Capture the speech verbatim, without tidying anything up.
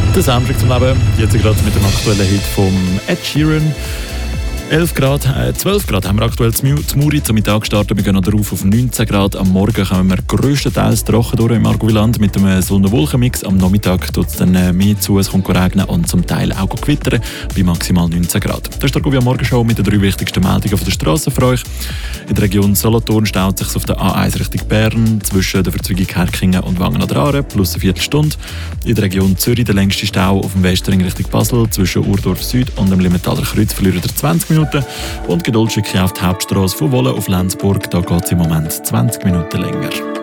Der Soundtrack zum Leben, jetzt gerade mit dem aktuellen Hit vom Ed Sheeran. elf Grad, äh, zwölf Grad haben wir aktuell zu Muri. Zum Mittag starten wir gehen noch drauf auf neunzehn Grad. Am Morgen kommen wir grösstenteils trocken durch im Argoviland mit einem Sonne-Wolken-Mix. Am Nachmittag tut es dann äh, mehr zu, es kommt regnen und zum Teil auch gewittern bei maximal neunzehn Grad. Das ist der Argovia Morgenshow mit den drei wichtigsten Meldungen von der Straße für euch. In der Region Solothurn staut sich auf der A eins Richtung Bern zwischen der Verzweigung Herkingen und Wangen an der Aare plus eine Viertelstunde. In der Region Zürich der längste Stau auf dem Westring Richtung Basel zwischen Urdorf Süd und dem Limentaler Kreuz verliert er zwanzig Minuten. Und Geduldsstückchen auf die Hauptstrasse von Wolle auf Lenzburg, da geht es im Moment zwanzig Minuten länger.